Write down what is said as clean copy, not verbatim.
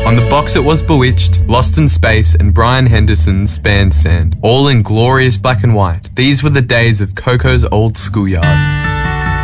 On the box it was Bewitched, Lost in Space and Brian Henderson's Bandstand, all in glorious black and white. These were the days of Coco's old schoolyard.